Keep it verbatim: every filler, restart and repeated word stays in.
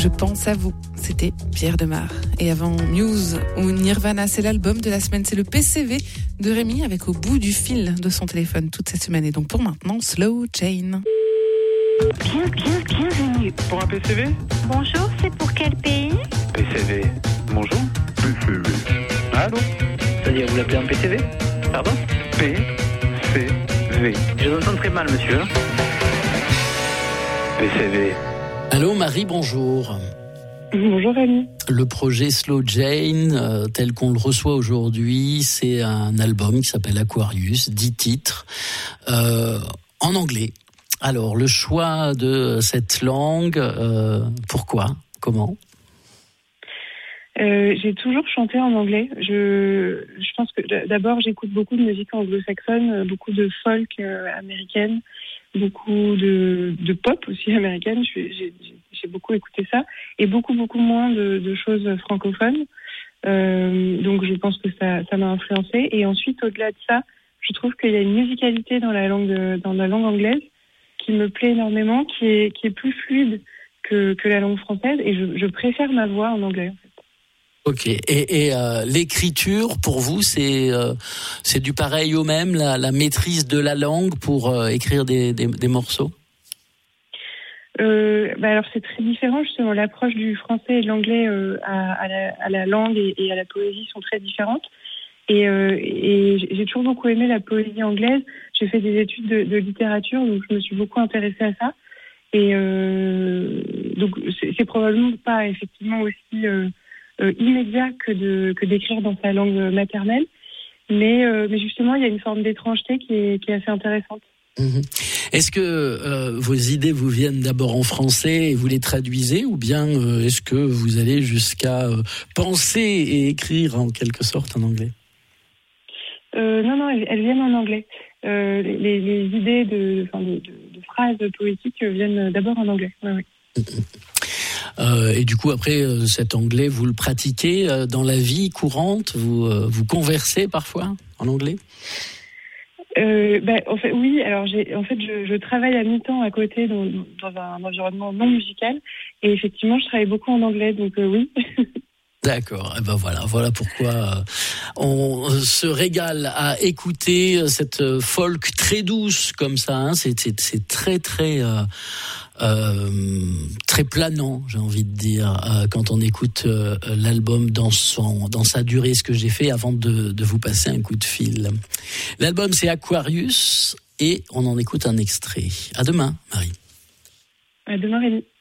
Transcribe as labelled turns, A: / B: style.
A: Je pense à vous. C'était Pierre Demar. Et avant Muse ou Nirvana, c'est l'album de la semaine. C'est le P C V de Rémi avec au bout du fil de son téléphone toute cette semaine. Et donc pour maintenant, Slow Chain.
B: Bien, bien, bienvenue.
C: Pour un P C V ?
B: Bonjour, c'est pour quel pays ?
C: P C V. Bonjour. P C V. Allô ?
D: C'est-à-dire, vous l'appelez un P C V ?
C: Pardon ? P C V.
D: Je vous entends très mal, monsieur.
C: P C V.
E: Allô Marie, bonjour.
F: Bonjour Rémi.
E: Le projet Slow Jane, euh, tel qu'on le reçoit aujourd'hui, c'est un album qui s'appelle Aquarius, dix titres, euh, en anglais. Alors, le choix de cette langue, euh, pourquoi ? Comment ?
F: euh, J'ai toujours chanté en anglais. Je, je pense que d'abord, j'écoute beaucoup de musique anglo-saxonne, beaucoup de folk euh, américaine, beaucoup de, de pop aussi américaine. J'ai, j'ai, j'ai beaucoup écouté ça. Et beaucoup, beaucoup moins de, de choses francophones. Euh, donc, je pense que ça, ça m'a influencée. Et ensuite, au-delà de ça, je trouve qu'il y a une musicalité dans la langue, de, dans la langue anglaise qui me plaît énormément, qui est, qui est plus fluide que, que la langue française. Et je, je préfère ma voix en anglais, en fait.
E: Ok. Et, et euh, l'écriture, pour vous, c'est euh, c'est du pareil au même, la, la maîtrise de la langue pour euh, écrire des, des, des morceaux ?
F: Euh, bah alors c'est très différent justement. L'approche du français et de l'anglais euh, à, à, la, à la langue et, et à la poésie sont très différentes. Et, euh, et j'ai toujours beaucoup aimé la poésie anglaise. J'ai fait des études de, de littérature, donc je me suis beaucoup intéressée à ça. Et euh, donc c'est, c'est probablement pas effectivement aussi euh, euh, immédiat que de que d'écrire dans sa langue maternelle, mais euh, mais justement il y a une forme d'étrangeté qui est qui est assez intéressante.
E: Mmh. Est-ce que euh, vos idées vous viennent d'abord en français et vous les traduisez, ou bien euh, est-ce que vous allez jusqu'à euh, penser et écrire en quelque sorte en anglais ?
F: Euh, non, non, elles, elles viennent en anglais. Euh, les, les idées de, enfin, de, de, de phrases poétiques viennent d'abord en anglais. Oui, oui.
E: Euh, et du coup, après, euh, cet anglais, vous le pratiquez euh, dans la vie courante ? Vous, euh, vous conversez parfois en anglais ?
F: Euh, bah, en fait, oui. Alors, j'ai, en fait, je, je travaille à mi-temps à côté dans, dans un environnement non musical, et effectivement, je travaille beaucoup en anglais, donc euh, oui.
E: D'accord, et ben voilà, voilà pourquoi on se régale à écouter cette folk très douce comme ça. Hein. C'est, c'est, c'est très très euh, euh, très planant, j'ai envie de dire, euh, quand on écoute euh, l'album dans son dans sa durée. Ce que j'ai fait avant de, de vous passer un coup de fil. L'album c'est Aquarius et on en écoute un extrait. À demain, Marie.
F: À demain, Rémi.